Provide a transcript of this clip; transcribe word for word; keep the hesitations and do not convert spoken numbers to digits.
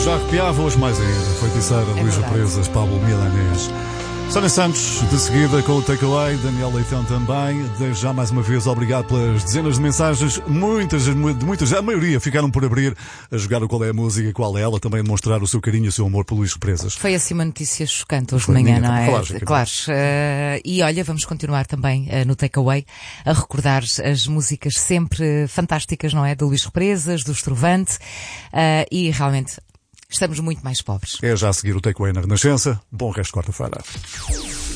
Já arrepiava, hoje mais ainda. Feiticeira, É Luís verdade. Represas, Pablo Milanês. Sónia Santos, de seguida com o Takeaway, Daniel Leitão também. Desde já mais uma vez obrigado pelas dezenas de mensagens, muitas, de muitas, a maioria ficaram por abrir, a jogar o qual é a música e qual é ela, também a demonstrar o seu carinho e o seu amor por Luís Represas. Foi assim uma notícia chocante hoje de Foi manhã, minha, não é? claro, Claro. Uh, e olha, vamos continuar também uh, no Takeaway a recordar as músicas sempre fantásticas, não é? Do Luís Represas, do Estrovante, uh, e realmente estamos muito mais pobres. É já a seguir o Takeaway na Renascença. Bom resto de quarta-feira.